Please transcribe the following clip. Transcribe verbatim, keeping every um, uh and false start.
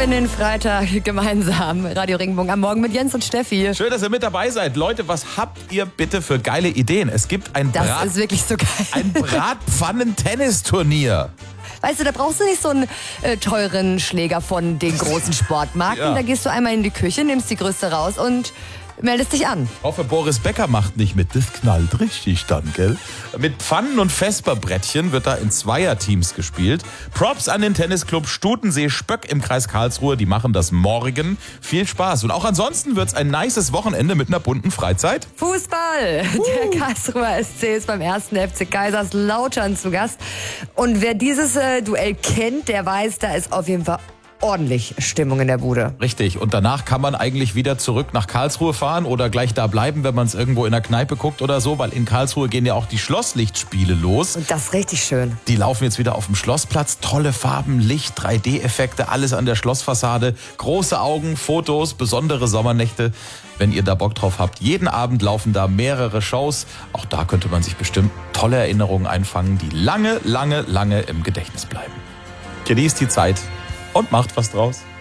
in den Freitag gemeinsam. Radio Regenbogen am Morgen mit Jens und Steffi. Schön, dass ihr mit dabei seid. Leute, was habt ihr bitte für geile Ideen? Es gibt ein, Das Brat, ist wirklich so geil. ein Bratpfannen-Tennisturnier. Weißt du, da brauchst du nicht so einen äh, teuren Schläger von den großen Sportmarken. Ja. Da gehst du einmal in die Küche, nimmst die Größe raus und meldest dich an. Ich hoffe, Boris Becker macht nicht mit. Das knallt richtig dann, gell? Mit Pfannen und Vesperbrettchen wird da in Zweierteams gespielt. Props an den Tennisclub Stutensee-Spöck im Kreis Karlsruhe. Die machen das morgen. Viel Spaß. Und auch ansonsten wird's ein nices Wochenende mit einer bunten Freizeit. Fußball. Uh. Der Karlsruher S C ist beim ersten F C Kaiserslautern zu Gast. Und wer dieses äh, Duell kennt, der weiß, da ist auf jeden Fall ordentlich Stimmung in der Bude. Richtig. Und danach kann man eigentlich wieder zurück nach Karlsruhe fahren oder gleich da bleiben, wenn man es irgendwo in der Kneipe guckt oder so, weil in Karlsruhe gehen ja auch die Schlosslichtspiele los. Und das ist richtig schön. Die laufen jetzt wieder auf dem Schlossplatz. Tolle Farben, Licht, drei D-Effekte, alles an der Schlossfassade. Große Augen, Fotos, besondere Sommernächte. Wenn ihr da Bock drauf habt, jeden Abend laufen da mehrere Shows. Auch da könnte man sich bestimmt tolle Erinnerungen einfangen, die lange, lange, lange im Gedächtnis bleiben. Genießt die Zeit und macht was draus.